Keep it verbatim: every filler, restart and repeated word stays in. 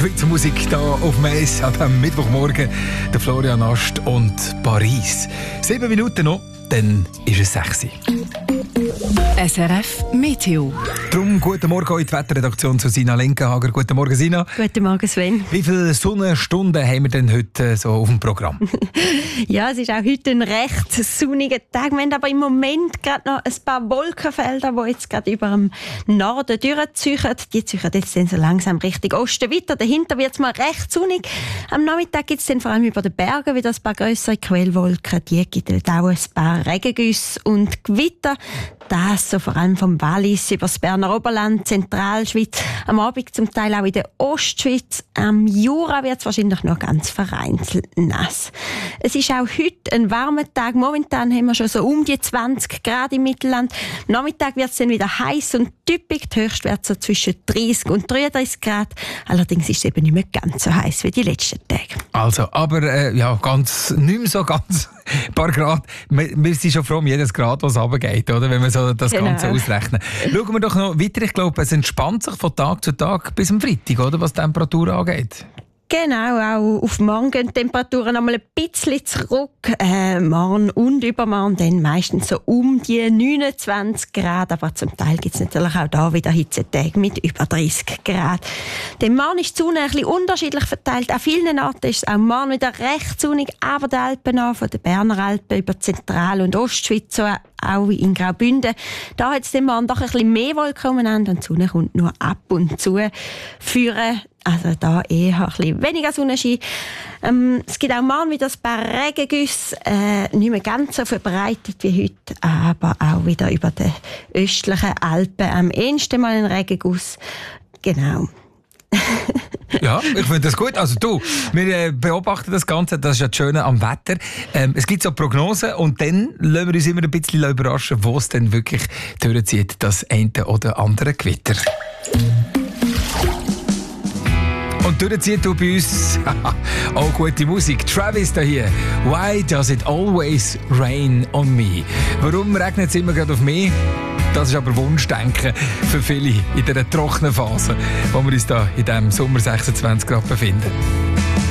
Schweizer Musik hier auf Mais an diesem Mittwochmorgen. Der Florian Ast und Paris. Sieben Minuten noch, dann ist es sechs. S R F Meteo. Darum guten Morgen in die Wetterredaktion zu Sina Lenkenhager. Guten Morgen, Sina. Guten Morgen, Sven. Wie viele Sonnenstunden haben wir denn heute so auf dem Programm? Ja, es ist auch heute ein recht sonniger Tag. Wir haben aber im Moment gerade noch ein paar Wolkenfelder, die jetzt gerade über dem Norden durchziehen. Die ziehen jetzt dann so langsam Richtung Osten weiter. Dahinter wird es mal recht sonnig. Am Nachmittag gibt es dann vor allem über den Bergen wieder ein paar grössere Quellwolken. Die gibt auch ein paar Regengüsse und Gewitter. Das so vor allem vom Wallis über das Berner Oberland, Zentralschweiz, am Abend zum Teil auch in der Ostschweiz. Am Jura wird es wahrscheinlich noch ganz vereinzelt nass. Es ist auch heute ein warmer Tag. Momentan haben wir schon so um die zwanzig Grad im Mittelland. Am Nachmittag wird es dann wieder heiß und typisch. Die Höchstwerte so zwischen dreißig und dreiunddreißig Grad. Allerdings ist es eben nicht mehr ganz so heiß wie die letzten Tage. Also, aber äh, ja, ganz, nicht mehr so ganz ein paar Grad. Wir, wir sind schon froh um jedes Grad, was runtergeht, oder? Wenn wir so das Genau. Ganze ausrechnen. Schauen wir doch noch weiter. Ich glaube, es entspannt sich von Tag zu Tag bis am Freitag, oder? Was die Temperatur angeht. Genau, auch auf morgen gehen die Temperaturen noch mal ein bisschen zurück. Äh, morgen und übermorgen dann meistens so um die neunundzwanzig Grad. Aber zum Teil gibt es natürlich auch da wieder Hitzetage mit über dreißig Grad. Dem morgen ist die Sonne ein bisschen unterschiedlich verteilt. An vielen Orten ist es auch morgen wieder recht sonnig, aber die Alpen an, von den Berner Alpen über Zentral- und Ostschweiz, so auch in Graubünden. Da hat es dann morgen doch ein bisschen mehr Wolken umeinander und die Sonne kommt nur ab und zu führen. Also da eher ein bisschen weniger Sonnenschein. Ähm, es gibt auch morgen wieder ein paar Regengüsse, äh, nicht mehr ganz so verbreitet wie heute, aber auch wieder über den östlichen Alpen am ehesten mal ein Regenguss. Genau. Ja, ich finde das gut. Also du, wir äh, beobachten das Ganze, das ist ja das Schöne am Wetter. Ähm, es gibt so Prognosen und dann lassen wir uns immer ein bisschen überraschen, wo es denn wirklich durchzieht, das eine oder andere Gewitter. Und durchzieht du bei uns auch gute Musik. Travis da hier. Why does it always rain on me? Warum regnet es immer gerade auf mich? Das ist aber Wunschdenken für viele in dieser trockenen Phase, wo wir uns da in diesem Sommer sechsundzwanzig Grad befinden.